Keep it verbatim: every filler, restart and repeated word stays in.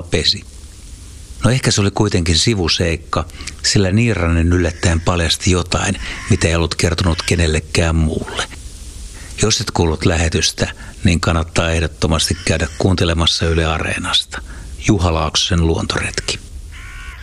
pesi. No ehkä se oli kuitenkin sivuseikka, sillä Niiranen yllättäen paljasti jotain, mitä ei ollut kertonut kenellekään muulle. Jos et kuullut lähetystä, niin kannattaa ehdottomasti käydä kuuntelemassa Yle Areenasta. Juha Laaksosen luontoretki.